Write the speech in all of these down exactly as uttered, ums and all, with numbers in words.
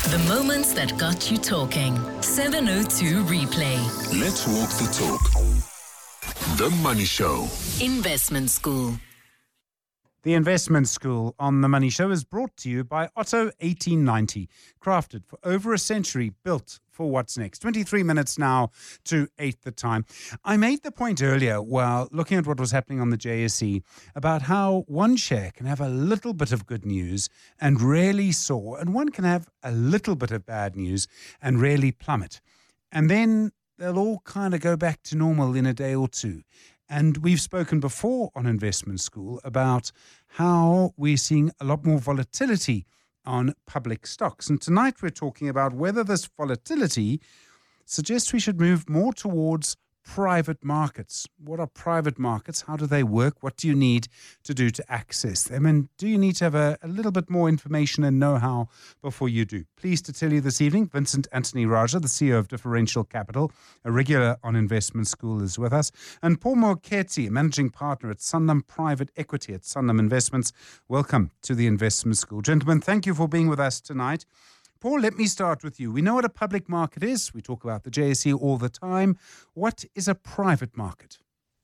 The moments that got you talking. seven oh two Replay. Let's walk the talk. The Money Show. Investment School. The Investment School on The Money Show is brought to you by Otto eighteen ninety, crafted for over a century, built for what's next. twenty-three minutes now to eight the time. I made the point earlier while looking at what was happening on the J S E about how one share can have a little bit of good news and really soar, and one can have a little bit of bad news and really plummet. And then they'll all kind of go back to normal in a day or two. And we've spoken before on Investment School about how we're seeing a lot more volatility on public stocks. And tonight we're talking about whether this volatility suggests we should move more towards private markets. What are private markets? How do they work? What do you need to do to access them? And do you need to have a, a little bit more information and know-how before you do? Pleased to tell you this evening, Vincent Anthony Raja, the C E O of Differential Capital, a regular on Investment School, is with us. And Paul Moketsi, managing partner at Sanlam Private Equity at Sanlam Investments. Welcome to the Investment School. Gentlemen, thank you for being with us tonight. Paul, let me start with you. We know what a public market is. We talk about the J S E all the time. What is a private market?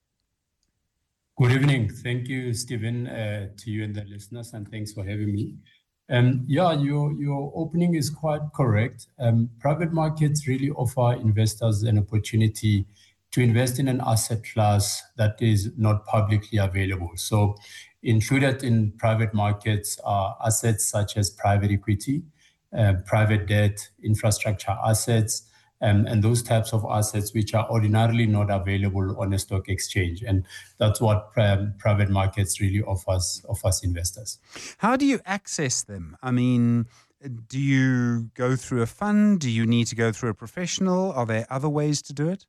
Good evening. Thank you, Stephen, uh, to you and the listeners, and thanks for having me. Um, yeah, your, your opening is quite correct. Um, private markets really offer investors an opportunity to invest in an asset class that is not publicly available. So included in private markets are assets such as private equity, Uh, private debt, infrastructure assets, um, and those types of assets which are ordinarily not available on a stock exchange. And that's what um, private markets really offers, offers investors. How do you access them? I mean, do you go through a fund? Do you need to go through a professional? Are there other ways to do it?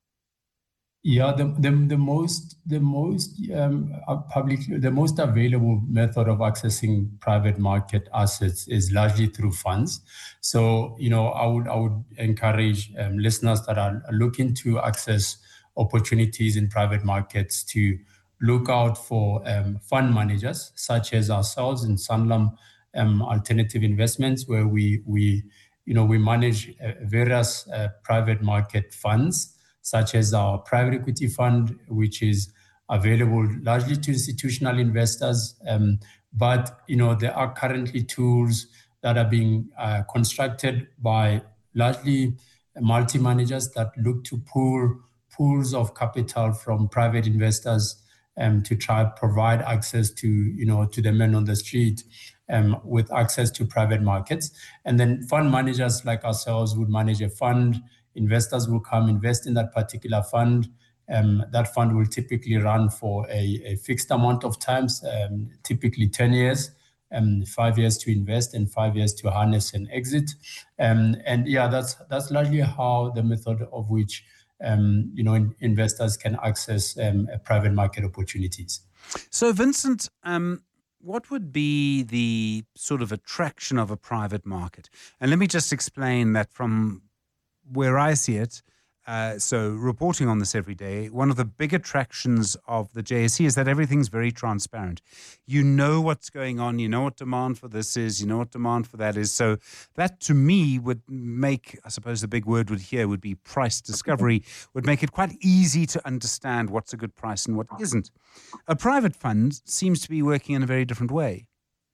Yeah, the the, the most the most um, public the most available method of accessing private market assets is largely through funds. So you know, I would I would encourage um, listeners that are looking to access opportunities in private markets to look out for um, fund managers such as ourselves in Sanlam um, Alternative Investments, where we we you know we manage uh, various uh, private market funds, such as our private equity fund, which is available largely to institutional investors. Um, but, you know, there are currently tools that are being uh, constructed by largely multi-managers that look to pool pools of capital from private investors um, to try provide access to, you know, to the men on the street um, with access to private markets. And then fund managers like ourselves would manage a fund. Investors will come invest in that particular fund. Um, that fund will typically run for a, a fixed amount of times, um, typically ten years, um, five years to invest and five years to harness and exit. Um, and yeah, that's that's largely how the method of which um, you know in, investors can access um, private market opportunities. So, Vincent, um, what would be the sort of attraction of a private market? And let me just explain that from where I see it, uh, so reporting on this every day, one of the big attractions of the J S E is that everything's very transparent. You know what's going on, you know what demand for this is, you know what demand for that is. So that to me would make, I suppose the big word would here would be price discovery, would make it quite easy to understand what's a good price and what isn't. A private fund seems to be working in a very different way.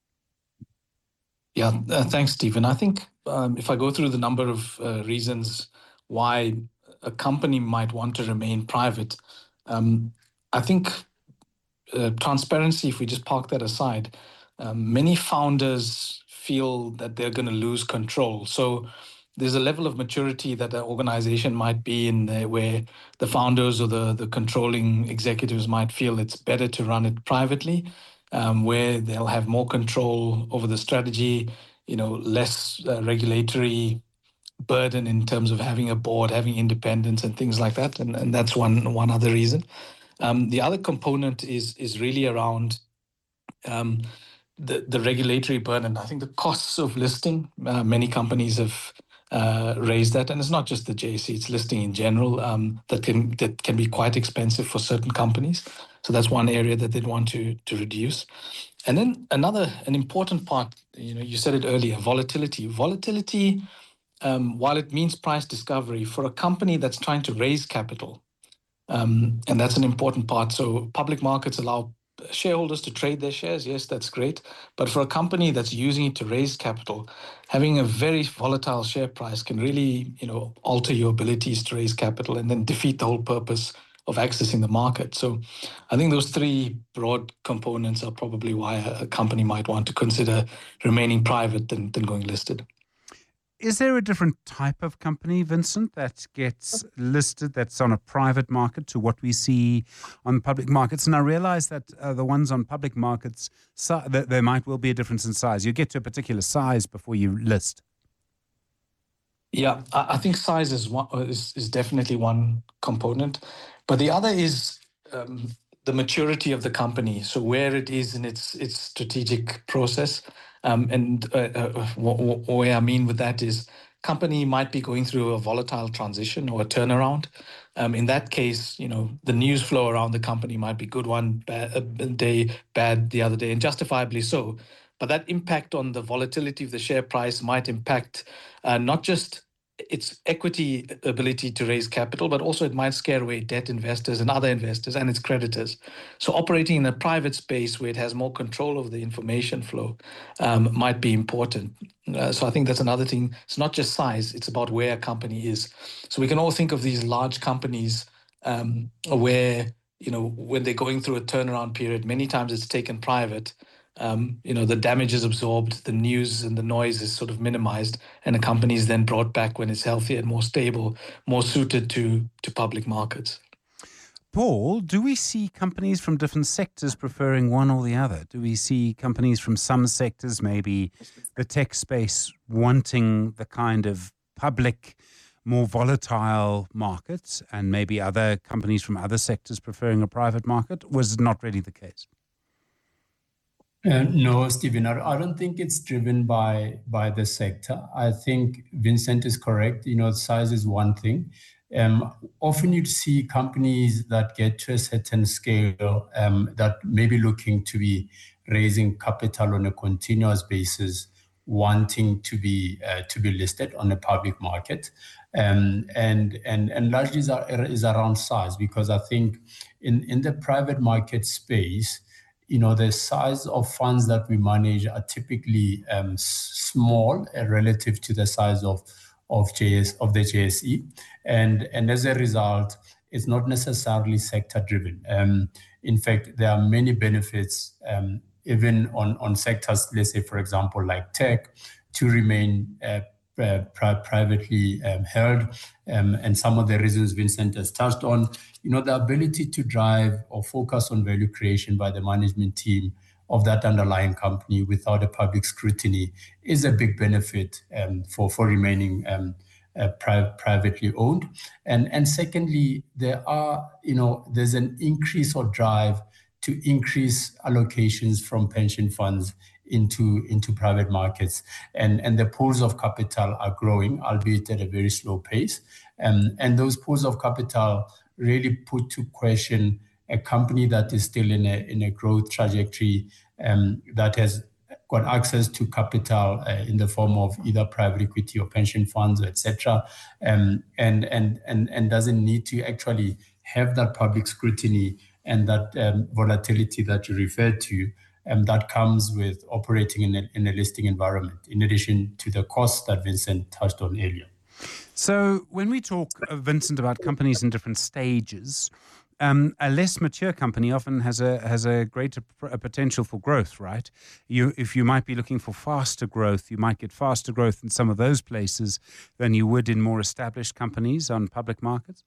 Yeah, uh, thanks, Stephen. I think um, if I go through the number of uh, reasons why a company might want to remain private, um, I think uh, transparency, if we just park that aside, um, many founders feel that they're going to lose control. So there's a level of maturity that an organization might be in there where the founders or the, the controlling executives might feel it's better to run it privately. Um, where they'll have more control over the strategy, you know, less uh, regulatory burden in terms of having a board, having independence and things like that. And, and that's one one other reason. Um, the other component is is really around um, the, the regulatory burden. I think the costs of listing, uh, many companies have uh, raised that. And it's not just the J S E, it's listing in general um, that can that can be quite expensive for certain companies. So that's one area that they'd want to to reduce. And then another, an important part, you know, you said it earlier, volatility. Volatility um, while it means price discovery, for a company that's trying to raise capital, um, and that's an important part. So public markets allow shareholders to trade their shares. Yes, that's great. But for a company that's using it to raise capital, having a very volatile share price can really, you know, alter your abilities to raise capital and then defeat the whole purpose of accessing the market. So I think those three broad components are probably why a company might want to consider remaining private than, than going listed. Is there a different type of company, Vincent, that gets listed that's on a private market to what we see on public markets? And I realize that uh, the ones on public markets, so, that there might well be a difference in size. You get to a particular size before you list. Yeah, I think size is one is, is definitely one component, but the other is um, the maturity of the company. So where it is in its its strategic process, um, and uh, uh, what, what I mean with that is, company might be going through a volatile transition or a turnaround. Um, in that case, you know, the news flow around the company might be good one bad, a day, bad the other day, and justifiably so. But that impact on the volatility of the share price might impact uh, not just its equity ability to raise capital, but also it might scare away debt investors and other investors and its creditors. So operating in a private space where it has more control over the information flow um, might be important. Uh, so I think that's another thing. It's not just size, it's about where a company is. So we can all think of these large companies um, where, you know, when they're going through a turnaround period, many times it's taken private. Um, you know, the damage is absorbed, the news and the noise is sort of minimized, and a company is then brought back when it's healthier and more stable, more suited to, to public markets. Paul, do we see companies from different sectors preferring one or the other? Do we see companies from some sectors, maybe the tech space, wanting the kind of public, more volatile markets, and maybe other companies from other sectors preferring a private market? Was it not really the case? Uh, no, Stephen, I, I don't think it's driven by by the sector. I think Vincent is correct. You know, size is one thing. Um, often you see companies that get to a certain scale um, that may be looking to be raising capital on a continuous basis, wanting to be uh, to be listed on the public market, um, and and and largely is, is around size, because I think in in the private market space, you know, the size of funds that we manage are typically um, small uh, relative to the size of of J S of the J S E, and and as a result, it's not necessarily sector driven. Um, in fact, there are many benefits, um, even on on sectors, let's say, for example, like tech, to remain uh, uh, pri- privately um, held, um, and some of the reasons Vincent has touched on. You know, the ability to drive or focus on value creation by the management team of that underlying company without a public scrutiny is a big benefit um, for, for remaining um, uh, pri- privately owned. And, and secondly, there are, you know, there's an increase or drive to increase allocations from pension funds into, into private markets. And, and the pools of capital are growing, albeit at a very slow pace. Um, and those pools of capital really put to question a company that is still in a in a growth trajectory, um, that has got access to capital uh, in the form of either private equity or pension funds, et cetera, um, and and and and doesn't need to actually have that public scrutiny and that um, volatility that you referred to, and um, that comes with operating in a, in a listing environment, in addition to the costs that Vincent touched on earlier. So when we talk, uh, Vincent, about companies in different stages, um, a less mature company often has a has a greater pr- a potential for growth, right? You, if you might be looking for faster growth, you might get faster growth in some of those places than you would in more established companies on public markets.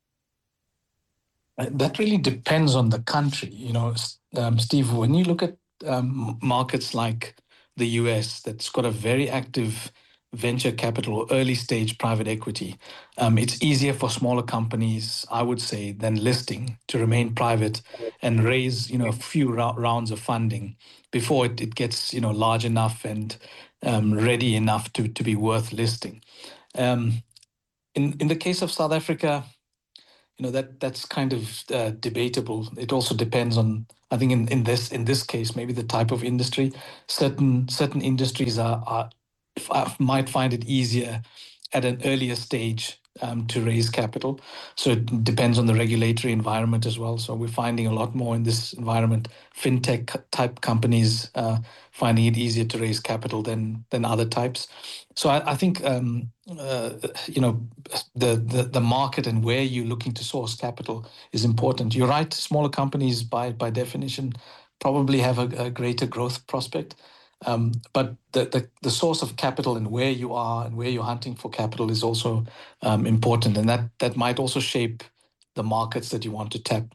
Uh, That really depends on the country. You know, um, Steve, when you look at um, markets like the U S, that's got a very active venture capital, early stage private equity, um, it's easier for smaller companies, I would say, than listing to remain private and raise, you know, a few ra- rounds of funding before it, it gets, you know, large enough and um, ready enough to, to be worth listing. Um, in, in the case of South Africa, you know, that that's kind of uh, debatable. It also depends on, I think in, in this in this case, maybe the type of industry. Certain certain industries are, are I might find it easier at an earlier stage um, to raise capital. So it depends on the regulatory environment as well. So we're finding a lot more in this environment, fintech type companies uh, finding it easier to raise capital than than other types. So I, I think um, uh, you know the, the the market and where you're looking to source capital is important. You're right. Smaller companies, by by definition, probably have a, a greater growth prospect. Um, but the, the, the source of capital and where you are and where you're hunting for capital is also um, important. And that, that might also shape the markets that you want to tap.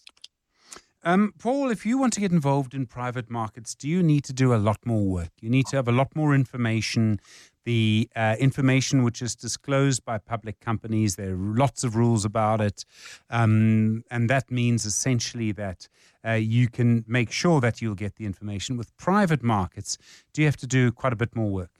Um, Paul, if you want to get involved in private markets, do you need to do a lot more work? You need to have a lot more information. The uh, information which is disclosed by public companies, there are lots of rules about it. Um, and that means essentially that uh, you can make sure that you'll get the information. With private markets, do you have to do quite a bit more work?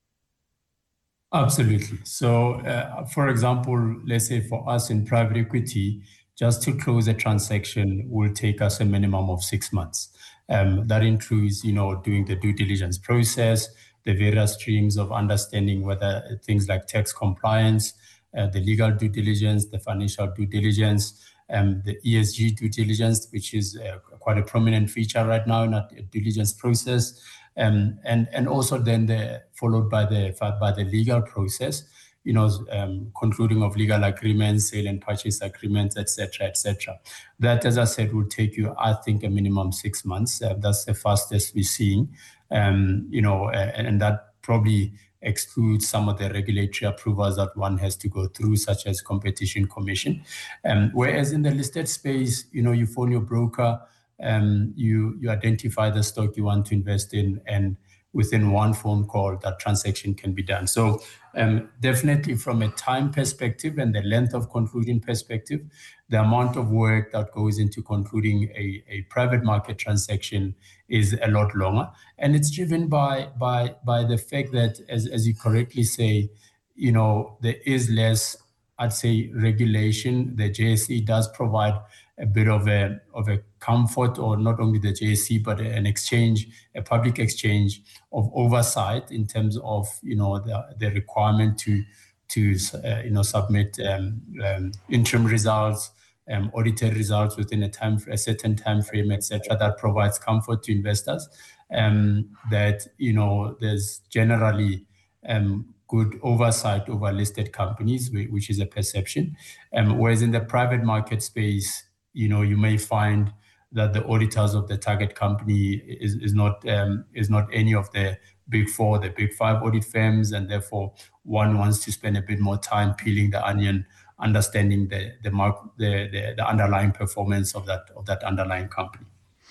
Absolutely. So, uh, for example, let's say for us in private equity, just to close a transaction will take us a minimum of six months. Um, that includes, you know, doing the due diligence process, the various streams of understanding whether things like tax compliance, uh, the legal due diligence, the financial due diligence, um, the E S G due diligence, which is uh, quite a prominent feature right now in our due diligence process, um, and and also then the followed by the by the legal process, you know, um, concluding of legal agreements, sale and purchase agreements, et cetera, et cetera. That, as I said, will take you, I think, a minimum six months. Uh, that's the fastest we're seeing. Um, you know, uh, and that probably excludes some of the regulatory approvals that one has to go through, such as Competition Commission. Um, whereas in the listed space, you know, you phone your broker, um, you you identify the stock you want to invest in, and within one phone call, that transaction can be done. So um, definitely from a time perspective and the length of conclusion perspective, the amount of work that goes into concluding a, a private market transaction is a lot longer. And it's driven by by by the fact that, as, as you correctly say, you know, there is less, I'd say, regulation. The J S E does provide a bit of a of a comfort, or not only the J S E, but an exchange, a public exchange of oversight in terms of, you know, the, the requirement to to uh, you know submit um, um, interim results, um, audited results within a time a certain time frame, et cetera. That provides comfort to investors. Um, that you know there's generally um, good oversight over listed companies, which is a perception. Um, whereas in the private market space, you know, you may find that the auditors of the target company is, is not um, is not any of the big four, the big five audit firms, and therefore one wants to spend a bit more time peeling the onion, understanding the the mark, the, the the underlying performance of that of that underlying company.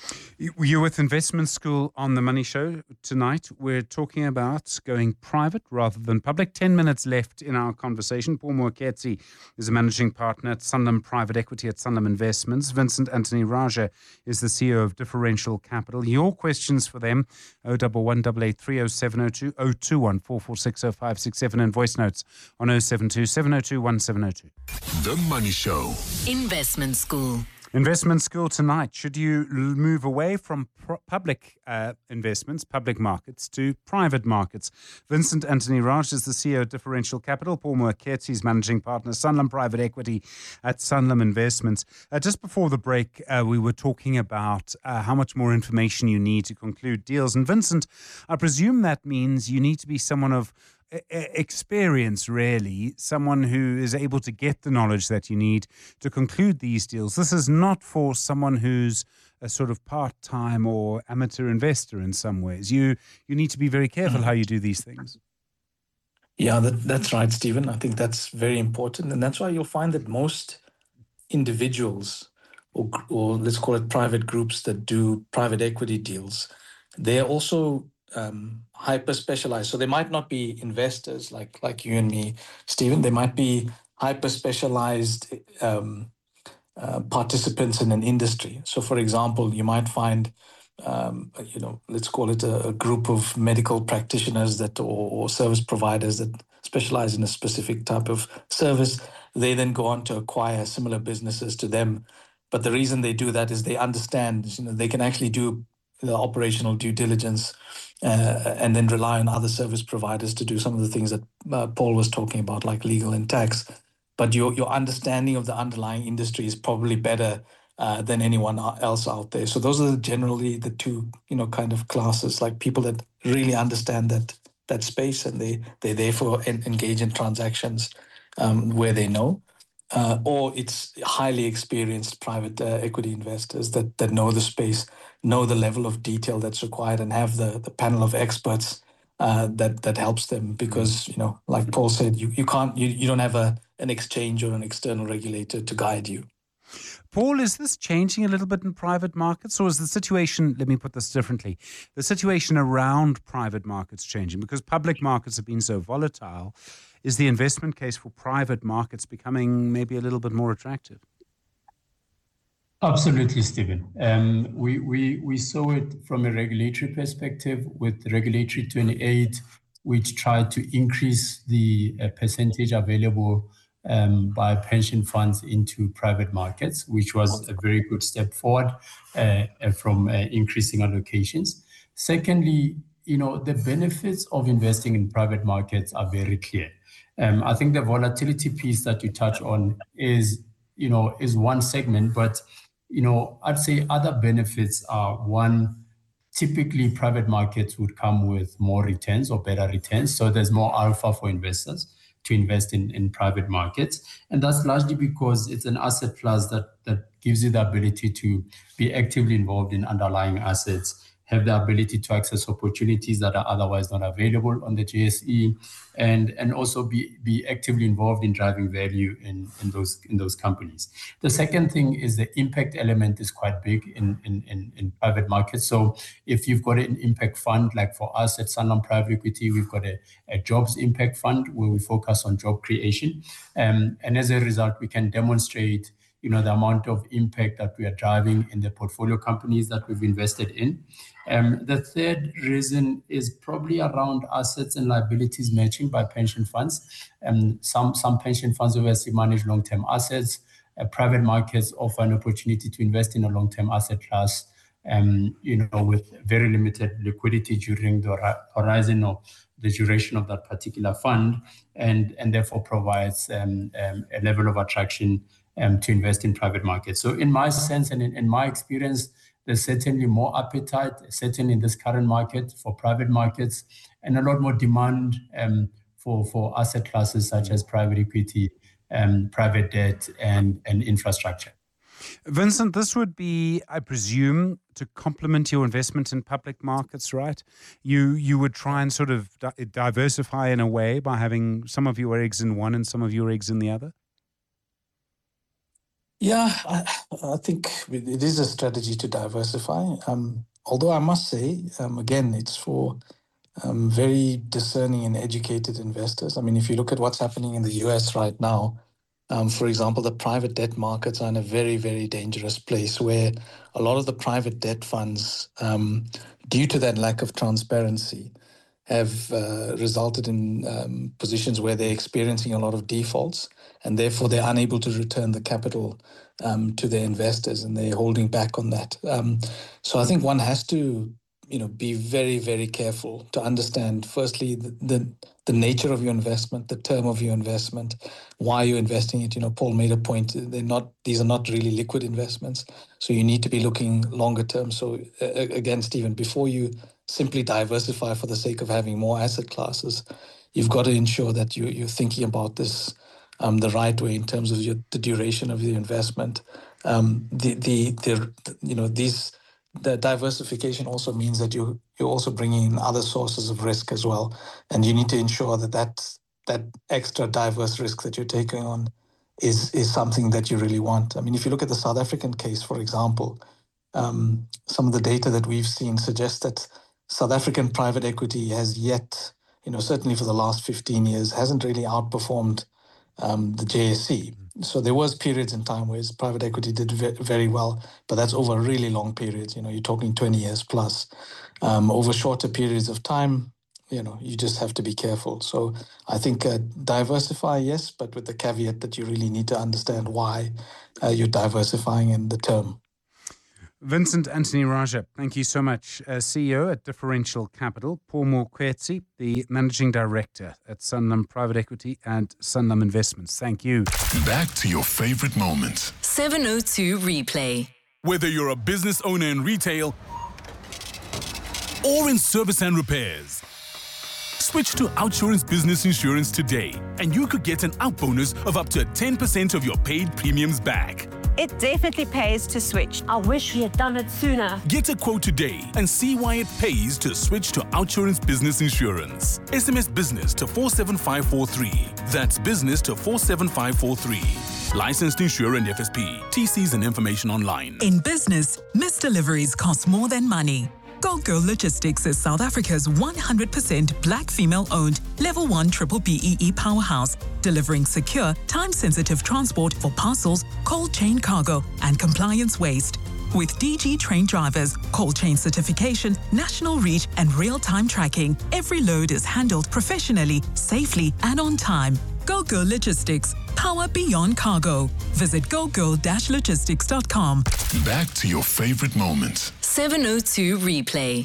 You're with Investment School on The Money Show tonight. We're talking about going private rather than public. Ten minutes left in our conversation. Paul Moeketsi is a managing partner at Sanlam Private Equity at Sanlam Investments. Vincent Anthony Raja is the C E O of Differential Capital. Your questions for them, oh one one, eight eight three, oh seven oh two, oh two one, four four six, oh five six seven, and voice notes on oh seven two, seven oh two, one seven oh two. The Money Show. Investment School. Investment School tonight. Should you move away from pro- public uh, investments, public markets, to private markets? Vincent Anthony Raj is the C E O of Differential Capital. Paul Moeketsi is managing partner, Sanlam Private Equity at Sanlam Investments. Uh, just before the break, uh, we were talking about uh, how much more information you need to conclude deals. And Vincent, I presume that means you need to be someone of experience, really, someone who is able to get the knowledge that you need to conclude these deals. This is not for someone who's a sort of part-time or amateur investor in some ways. You you need to be very careful how you do these things. Yeah, that, that's right, Stephen. I think that's very important. And that's why you'll find that most individuals, or, or let's call it private groups that do private equity deals, they're also Um, hyper specialized. So they might not be investors like like you and me, Stephen. They might be hyper specialized um, uh, participants in an industry. So, for example, you might find, um, you know, let's call it a, a group of medical practitioners that or, or service providers that specialize in a specific type of service. They then go on to acquire similar businesses to them. But the reason they do that is they understand, you know, they can actually do the operational due diligence, uh, and then rely on other service providers to do some of the things that uh, Paul was talking about, like legal and tax. But your your understanding of the underlying industry is probably better uh, than anyone else out there. So those are generally the two, you know, kind of classes, like people that really understand that that space, and they they therefore en- engage in transactions um, where they know. Uh, or it's highly experienced private uh, equity investors that that know the space, know the level of detail that's required, and have the, the panel of experts uh, that that helps them. Because, you know, like Paul said, you, you can't you, you don't have a an exchange or an external regulator to guide you. Paul, is this changing a little bit in private markets, or is the situation, let me put this differently, the situation around private markets changing? Because public markets have been so volatile, is the investment case for private markets becoming maybe a little bit more attractive? Absolutely, Stephen. Um, we, we, we saw it from a regulatory perspective with Regulatory twenty-eight, which tried to increase the uh, percentage available um, by pension funds into private markets, which was a very good step forward uh, from uh, increasing allocations. Secondly, you know, the benefits of investing in private markets are very clear. Um, I think the volatility piece that you touch on is, you know, is one segment, but, you know, I'd say other benefits are, one, typically private markets would come with more returns or better returns. So there's more alpha for investors to invest in, in private markets. And that's largely because it's an asset class that, that gives you the ability to be actively involved in underlying assets, have the ability to access opportunities that are otherwise not available on the J S E, and, and also be, be actively involved in driving value in, in those in those companies. The second thing is the impact element is quite big in, in, in, in private markets. So if you've got an impact fund, like for us at Sanlam Private Equity, we've got a, a jobs impact fund where we focus on job creation. Um, and as a result, we can demonstrate you know, the amount of impact that we are driving in the portfolio companies that we've invested in. Um, the third reason is probably around assets and liabilities matching by pension funds. Um, some, some pension funds obviously manage long-term assets. Uh, private markets offer an opportunity to invest in a long-term asset class, um, you know, with very limited liquidity during the horizon of the duration of that particular fund, and, and therefore provides um, um, a level of attraction Um, to invest in private markets. So in my sense and in, in my experience, there's certainly more appetite, certainly in this current market, for private markets, and a lot more demand um, for, for asset classes such as private equity, um, private debt, and, and infrastructure. Vincent, this would be, I presume, to complement your investment in public markets, right? You you would try and sort of di- diversify in a way by having some of your eggs in one and some of your eggs in the other? Yeah, I, I think it is a strategy to diversify. Um, although I must say, um, again, it's for um, very discerning and educated investors. I mean, if you look at what's happening in the U S right now, um, for example, the private debt markets are in a very, very dangerous place where a lot of the private debt funds, um, due to that lack of transparency, have uh, resulted in um, positions where they're experiencing a lot of defaults, and therefore they're unable to return the capital um, to their investors, and they're holding back on that. Um, so I think one has to, you know, be very, very careful to understand, firstly, the, the the nature of your investment, the term of your investment, why you're investing it. You know, Paul made a point. They're not; these are not really liquid investments, so you need to be looking longer term. So uh, again, Stephen, before you simply diversify for the sake of having more asset classes, you've got to ensure that you, you're thinking about this um, the right way in terms of your, the duration of the investment. Um, the, the the you know these the diversification also means that you you're also bringing in other sources of risk as well, and you need to ensure that that that extra diverse risk that you're taking on is is something that you really want. I mean, if you look at the South African case, for example, um, some of the data that we've seen suggests that South African private equity has yet, you know, certainly for the last fifteen years, hasn't really outperformed um, the J S E. So there was periods in time where private equity did ve- very well, but that's over really long periods. You know, you're talking twenty years plus. Um, over shorter periods of time, you know, you just have to be careful. So I think uh, diversify, yes, but with the caveat that you really need to understand why uh, you're diversifying in the term. Vincent Anthony Raja, thank you so much. Uh, C E O at Differential Capital. Paul Mokwetsi, the Managing Director at Sanlam Private Equity and Sanlam Investments. Thank you. Back to your favorite moments. seven oh two Replay. Whether you're a business owner in retail or in service and repairs, switch to Outsurance Business Insurance today and you could get an out bonus of up to ten percent of your paid premiums back. It definitely pays to switch. I wish we had done it sooner. Get a quote today and see why it pays to switch to Outsurance Business Insurance. S M S business to four seven five four three. That's business to four seven five four three. Licensed insurer and F S P. T Cs and information online. In business, missed deliveries cost more than money. Go Girl Logistics is South Africa's one hundred percent black female-owned Level one triple B E E powerhouse, delivering secure, time-sensitive transport for parcels, cold chain cargo, and compliance waste. With D G trained drivers, cold chain certification, national reach, and real-time tracking, every load is handled professionally, safely, and on time. Go Girl Logistics. Power beyond cargo. Visit go girl dash logistics dot com. Back to your favorite moments. seven oh two Replay.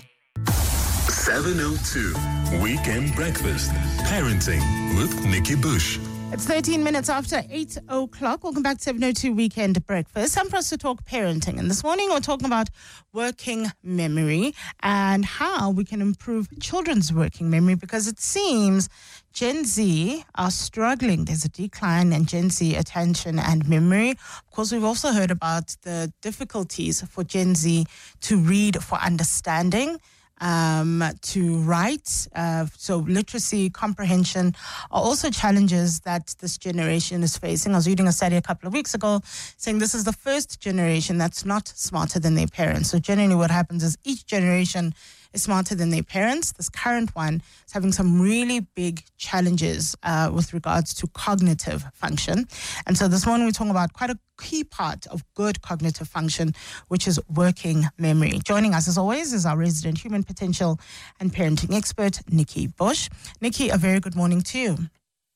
seven oh two Weekend Breakfast. Parenting with Nikki Bush. It's thirteen minutes after eight o'clock. Welcome back to seven oh two Weekend Breakfast. Time for us to talk parenting. And this morning we're talking about working memory and how we can improve children's working memory, because it seems Gen Z are struggling. There's a decline in Gen Z attention and memory. Of course, we've also heard about the difficulties for Gen Z to read for understanding. Um, to write, uh, so literacy, comprehension are also challenges that this generation is facing. I was reading a study a couple of weeks ago saying this is the first generation that's not smarter than their parents. So generally what happens is each generation is smarter than their parents. This current one is having some really big challenges uh, with regards to cognitive function. And so this morning we're talking about quite a key part of good cognitive function, which is working memory. Joining us as always is our resident human potential and parenting expert, Nikki Bush. Nikki, a very good morning to you.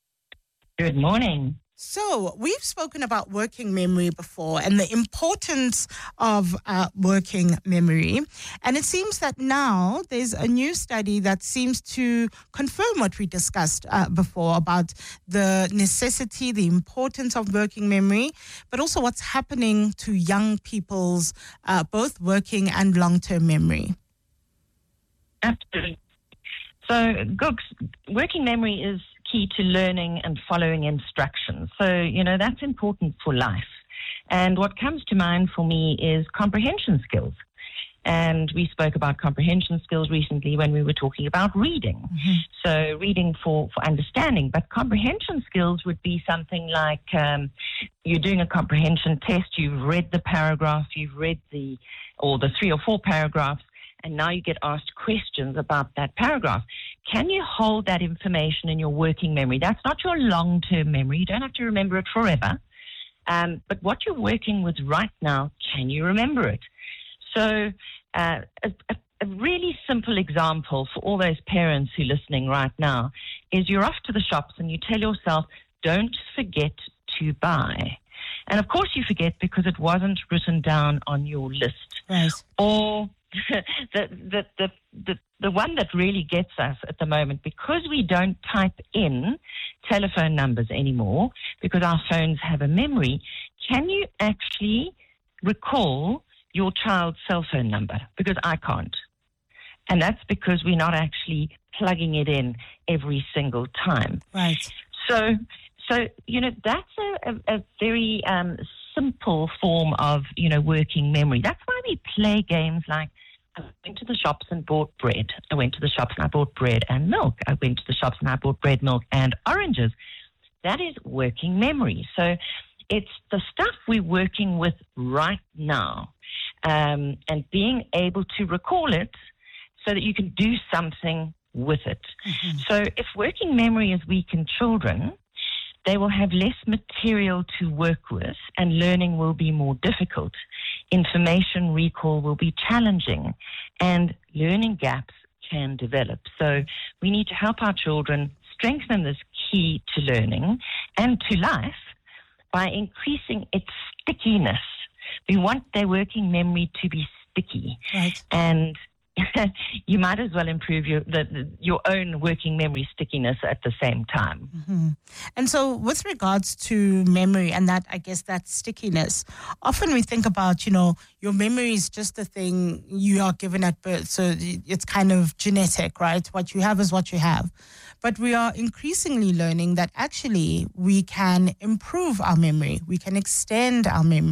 Good morning. So we've spoken about working memory before and the importance of uh, working memory. And it seems that now there's a new study that seems to confirm what we discussed uh, before about the necessity, the importance of working memory, but also what's happening to young people's uh, both working and long-term memory. Absolutely. So, Googs, working memory is key to learning and following instructions. So, you know, that's important for life. And what comes to mind for me is comprehension skills. And we spoke about comprehension skills recently when we were talking about reading. Mm-hmm. So reading for, for understanding. But comprehension skills would be something like um, you're doing a comprehension test, you've read the paragraph, you've read the, or the three or four paragraphs, and now you get asked questions about that paragraph. Can you hold that information in your working memory? That's not your long-term memory. You don't have to remember it forever. Um, but what you're working with right now, can you remember it? So uh, a, a really simple example for all those parents who are listening right now is you're off to the shops and you tell yourself, don't forget to buy. And of course you forget because it wasn't written down on your list. Right. Or the, the, the, the, the one that really gets us at the moment, because we don't type in telephone numbers anymore because our phones have a memory, can you actually recall your child's cell phone number? Because I can't. And that's because we're not actually plugging it in every single time. Right. So, so you know, that's a, a, a very um, simple form of, you know, working memory. That's why we play games like, I went to the shops and bought bread. I went to the shops and I bought bread and milk. I went to the shops and I bought bread, milk, and oranges. That is working memory. So it's the stuff we're working with right now. Um, and being able to recall it so that you can do something with it. Mm-hmm. So if working memory is weak in children, they will have less material to work with and learning will be more difficult. Information recall will be challenging and learning gaps can develop. So we need to help our children strengthen this key to learning and to life by increasing its stickiness. We want their working memory to be sticky. Right. And you might as well improve your the, the, your own working memory stickiness at the same time. Mm-hmm. And so with regards to memory and that, I guess, that stickiness, often we think about, you know, your memory is just a thing you are given at birth. So it's kind of genetic, right? What you have is what you have. But we are increasingly learning that actually we can improve our memory. We can extend our memory.